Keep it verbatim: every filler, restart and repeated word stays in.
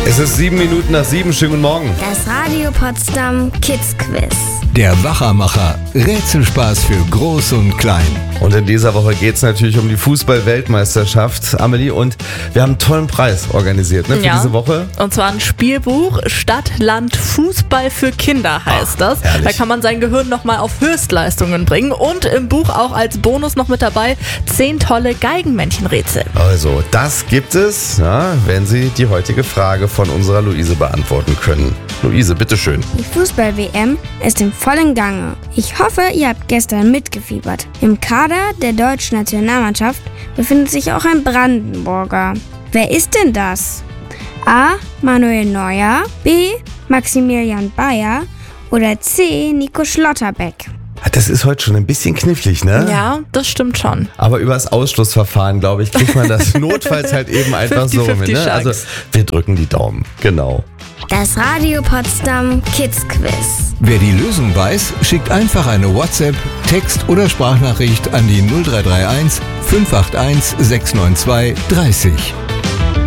Es ist sieben Minuten nach sieben. Schönen guten Morgen. Das Radio Potsdam Kids Quiz. Der Wachermacher. Rätselspaß für Groß und Klein. Und in dieser Woche geht es natürlich um die Fußball-Weltmeisterschaft, Amelie. Und wir haben einen tollen Preis organisiert, ne, für ja. diese Woche. Und zwar ein Spielbuch Stadt, Land, Fußball für Kinder heißt Ach, das. herrlich. Da kann man sein Gehirn nochmal auf Höchstleistungen bringen. Und im Buch auch als Bonus noch mit dabei zehn tolle Geigenmännchenrätsel. Also, das gibt es, ja, wenn Sie die heutige Frage von unserer Luise beantworten können. Luise, bitteschön. Die Fußball-W M ist im vollen Gange. Ich hoffe, ihr habt gestern mitgefiebert. Im Kader der deutschen Nationalmannschaft befindet sich auch ein Brandenburger. Wer ist denn das? A. Manuel Neuer, B. Maximilian Bayer oder C. Nico Schlotterbeck? Das ist heute schon ein bisschen knifflig, ne? Ja, das stimmt schon. Aber über das Ausschlussverfahren, glaube ich, kriegt man das notfalls halt eben einfach so fünfzig mit. Ne? Also, Chance. wir drücken die Daumen. Genau. Das Radio Potsdam Kids Quiz. Wer die Lösung weiß, schickt einfach eine WhatsApp, Text- oder Sprachnachricht an die null drei drei eins fünf acht eins sechs neun zwei dreißig.